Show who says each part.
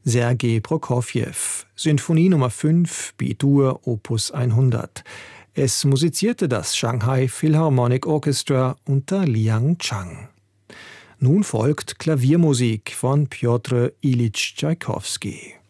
Speaker 1: Sergei Prokofjew, Sinfonie Nummer 5, B-Dur, Opus 100. Es musizierte das Shanghai Philharmonic Orchestra unter Liang Chang. Nun folgt Klaviermusik von Pjotr Ilyitsch Tschaikowski.